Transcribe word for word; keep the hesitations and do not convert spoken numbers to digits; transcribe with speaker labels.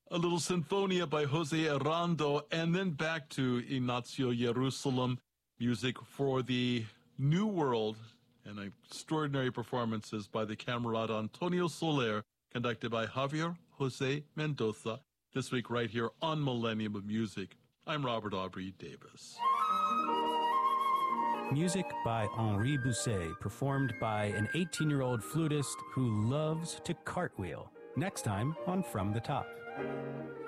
Speaker 1: A little Sinfonia by Jose Arando, and then back to Ignacio Jerusalem, music for the New World, and extraordinary performances by the Camerata Antonio Soler, conducted by Javier Jose Mendoza, this week right here on Millennium of Music. I'm Robert Aubrey Davis.
Speaker 2: Music by Henri Bousset, performed by an eighteen-year-old flutist who loves to cartwheel. Next time on From the Top.